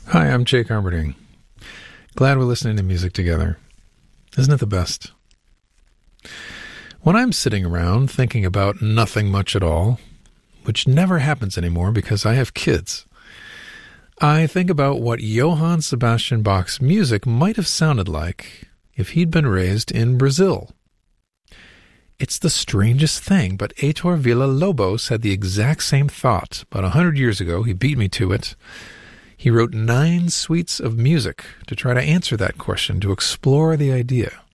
Hi, I'm Jake Armerding. Glad we're listening to music together. Isn't it the best? When I'm sitting around thinking about nothing much at all, which never happens anymore because I have kids, I think about what Johann Sebastian Bach's music might have sounded like if he'd been raised in Brazil. It's the strangest thing, but Heitor Villa-Lobos had the exact same thought. About 100 years ago, he beat me to it. He wrote 9 suites of music to try to answer that question, to explore the idea.